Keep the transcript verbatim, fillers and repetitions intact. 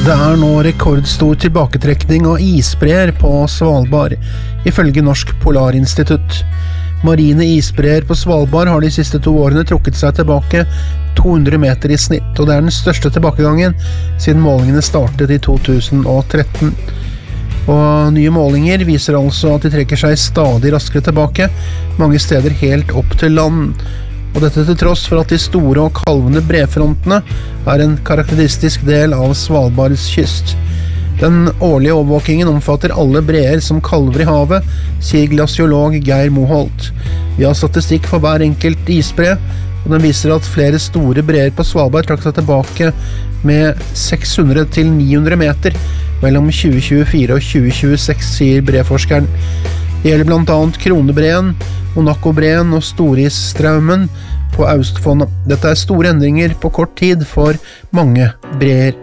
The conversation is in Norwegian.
Det er nå rekordstor tilbaketrekning av isbreer på Svalbard, ifølge Norsk Polarinstitutt. Marine isbreer på Svalbard har de siste to årene trukket seg tilbake to hundre meter i snitt, og det er den største tilbakegangen siden målingene startet i to tusen og tretten. Og nye målinger viser altså at de trekker seg stadig raskere tilbake, mange steder helt opp til land. Og dette til tross for at de store og kalvende brefrontene er en karakteristisk del av Svalbards kyst. Den årlige overvåkingen omfatter alle breer som kalver i havet, sier glaciolog Geir Moholt. Vi har statistikk for hver enkelt isbre, og den viser at flere store breer på Svalbard trakk seg tilbake med seks hundre til ni hundre meter mellom tjue tjuefire og tjue tjueseks, sier breforskeren. Det gjelder blant annet Kronebreen, Monaco-breen og Storisstraumen på Austfondet. Dette er store endringer på kort tid for mange breer.